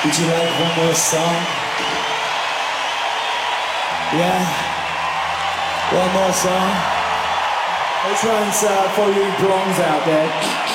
Would you like one more song? Yeah? One more song? This one's for you blondes out there.